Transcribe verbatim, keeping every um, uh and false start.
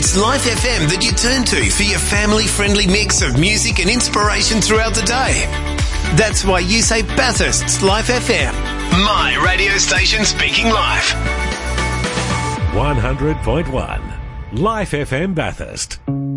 It's Life F M that you turn to for your family-friendly mix of music and inspiration throughout the day. That's why you say Bathurst's Life F M. My radio station speaking live. one hundred point one Life F M Bathurst.